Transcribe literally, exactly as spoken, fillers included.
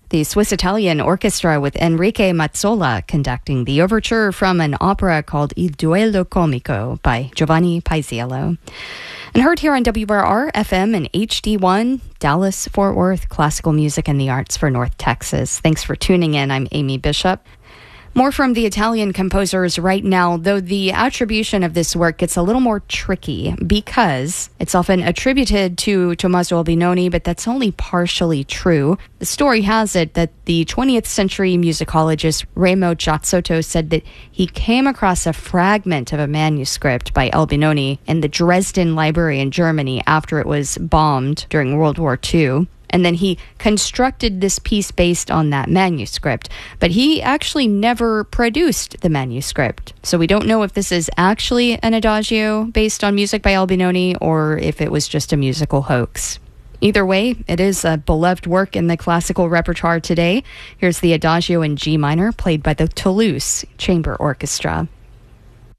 The Swiss-Italian Orchestra with Enrique Mazzola conducting the overture from an opera called Il Duello Comico by Giovanni Paisiello. And heard here on W R R F M and H D one, Dallas, Fort Worth, classical music and the arts for North Texas. Thanks for tuning in. I'm Amy Bishop. More from the Italian composers right now, though the attribution of this work gets a little more tricky because it's often attributed to Tommaso Albinoni, but that's only partially true. The story has it that the twentieth century musicologist Remo Giazzotto said that he came across a fragment of a manuscript by Albinoni in the Dresden Library in Germany after it was bombed during World War Two. And then he constructed this piece based on that manuscript. But he actually never produced the manuscript. So we don't know if this is actually an adagio based on music by Albinoni or if it was just a musical hoax. Either way, it is a beloved work in the classical repertoire today. Here's the adagio in G minor, played by the Toulouse Chamber Orchestra.